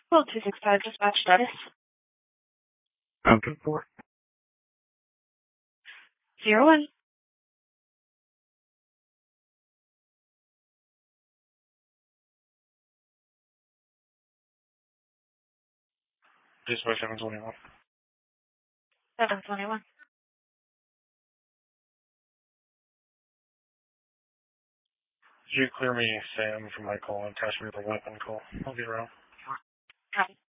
Well, 265 dispatch status. Okay, 4. 01. Dispatch 721. 721. Could you clear me Sam from my call and attach me to the weapon call? I'll be around. Copy.